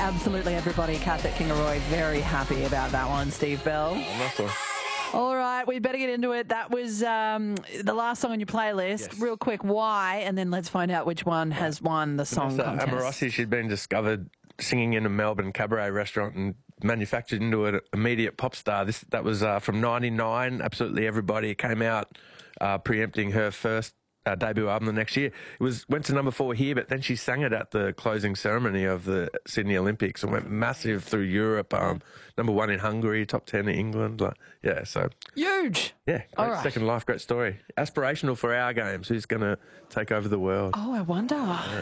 absolutely everybody. Kath at Kingaroy, very happy about that one, Steve Bell. Nice one. All right, we better get into it. That was the last song on your playlist. Yes. Real quick, why? And then let's find out which one has won the song contest. Amorossi, she'd been discovered singing in a Melbourne cabaret restaurant and manufactured into an immediate pop star. That was from '99. Absolutely everybody. It came out preempting her first debut album the next year. Went to number 4 here, but then she sang it at the closing ceremony of the Sydney Olympics and went massive through Europe. Number 1 in Hungary, top 10 in England. So huge. Yeah, great second life, great story. Aspirational for our games. Who's going to take over the world? Oh, I wonder.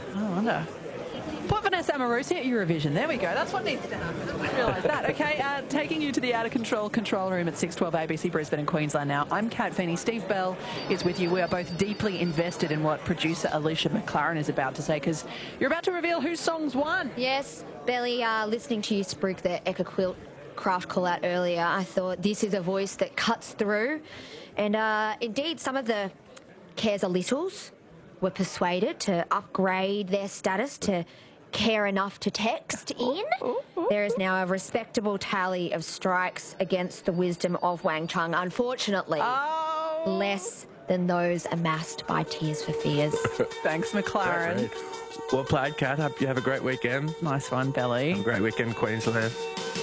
Put Vanessa Amorosi at Eurovision. There we go. That's what needs to happen. I didn't realise that. Okay, taking you to the Out of Control control room at 612 ABC Brisbane and Queensland now. I'm Kat Feeney. Steve Bell is with you. We are both deeply invested in what producer Alicia McLaren is about to say, because you're about to reveal whose songs won. Yes, Belly, listening to you spruik the Eka Quilt craft call out earlier, I thought this is a voice that cuts through. And indeed, some of the Cares a Littles were persuaded to upgrade their status to care enough to text in. There is now a respectable tally of strikes against the wisdom of Wang Chung. Unfortunately, less than those amassed by Tears for Fears. Thanks, McLaren. Well played, Kat. Hope you have a great weekend. Nice one, Belly. Have a great weekend, Queensland.